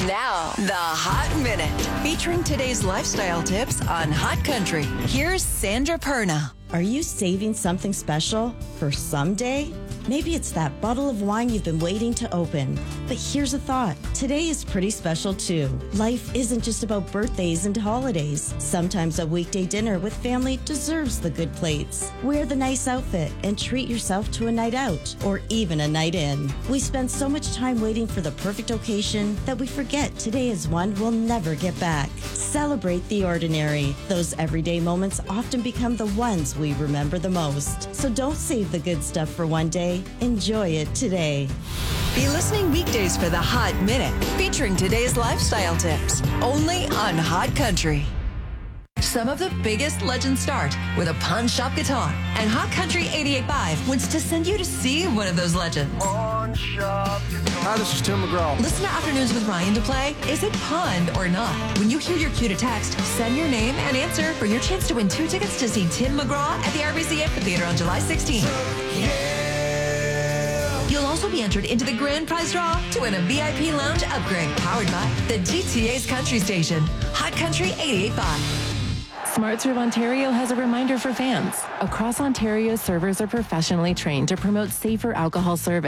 Now, the Hot Minute, featuring today's lifestyle tips on Hot Country. Here's Sandra Perna. Are you saving something special for someday? Maybe it's that bottle of wine you've been waiting to open. But here's a thought. Today is pretty special too. Life isn't just about birthdays and holidays. Sometimes a weekday dinner with family deserves the good plates. Wear the nice outfit and treat yourself to a night out or even a night in. We spend so much time waiting for the perfect occasion that we forget today is one we'll never get back. Celebrate the ordinary. Those everyday moments often become the ones we remember the most. So don't save the good stuff for one day. Enjoy it today. Be listening weekdays for the Hot Minute, featuring today's lifestyle tips, only on Hot Country. Some of the biggest legends start with a pawn shop guitar, and Hot Country 88.5 wants to send you to see one of those legends. Hi, this is Tim McGraw. Listen to Afternoons with Ryan to play Is It Pun or Not? When you hear your cue to text, send your name and answer for your chance to win 2 tickets to see Tim McGraw at the RBC Amphitheater on July 16th. You'll also be entered into the grand prize draw to win a VIP lounge upgrade powered by the GTA's Country Station, Hot Country 88.5. SmartServe Ontario has a reminder for fans. Across Ontario, servers are professionally trained to promote safer alcohol service.